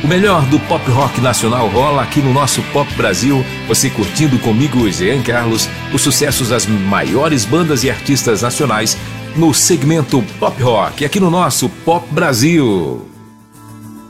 O melhor do pop rock nacional rola aqui no nosso Pop Brasil. Você curtindo comigo, Jean Carlos, os sucessos das maiores bandas e artistas nacionais no segmento pop rock, aqui no nosso Pop Brasil.